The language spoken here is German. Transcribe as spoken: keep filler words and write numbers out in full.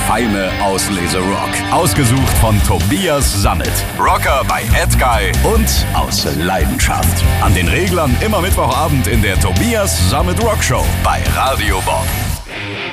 feine Auslese Rock. Ausgesucht von Tobias Sammet. Rocker bei Edguy und aus Leidenschaft. An den Reglern immer Mittwochabend in der Tobias Sammet Rock Show bei Radio Bob.